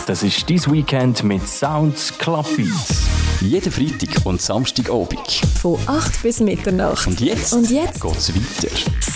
Das ist dein Weekend mit Sounds Club Beats. Jeden Freitag und Samstagabend. Von 8 bis Mitternacht. Und jetzt? Und jetzt? Geht's weiter.